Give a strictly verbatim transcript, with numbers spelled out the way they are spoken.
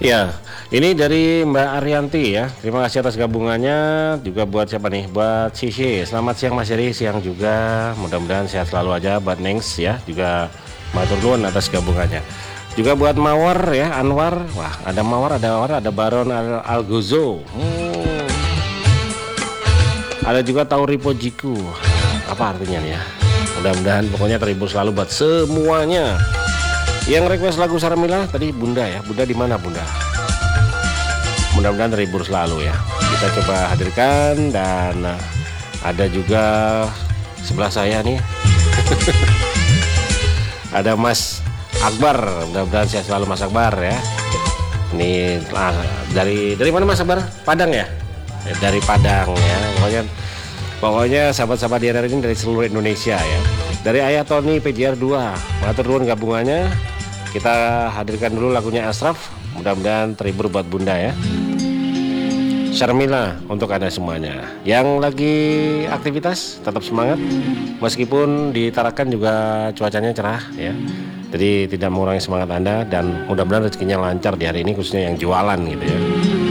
Ya, ini dari Mbak Arianti ya. Terima kasih atas gabungannya. Juga buat siapa nih? Buat Sisi. Selamat siang Mas Heri, siang juga. Mudah-mudahan sehat selalu aja. Buat Nings ya, juga matur nuwun atas gabungannya. Juga buat Mawar ya, Anwar. Wah, ada Mawar, ada Mawar, ada Baron Al Algozo. Hmm. Ada juga Tauripo Jiku. Apa artinya nih ya? Mudah-mudahan pokoknya terhibur selalu buat semuanya. Yang request lagu Sarmila tadi Bunda ya. Bunda di mana Bunda? Mudah-mudahan terhibur selalu ya. Kita coba hadirkan dan uh, ada juga sebelah saya nih. Ada Mas Akbar. Mudah-mudahan sehat selalu Mas Akbar ya. Ini uh, dari dari mana Mas Akbar? Padang ya? Ya dari Padang ya. Pokoknya pokoknya sahabat-sahabat di R R ini dari seluruh Indonesia ya. Dari Ayah Tony P J R dua. Matur nuwun gabungannya. Kita hadirkan dulu lagunya Ashraf. Mudah-mudahan terhibur buat Bunda ya. Syarmila untuk Anda semuanya. Yang lagi aktivitas tetap semangat. Meskipun di Tarakan juga cuacanya cerah ya. Jadi tidak mengurangi semangat Anda. Dan mudah-mudahan rezekinya lancar di hari ini, khususnya yang jualan gitu ya.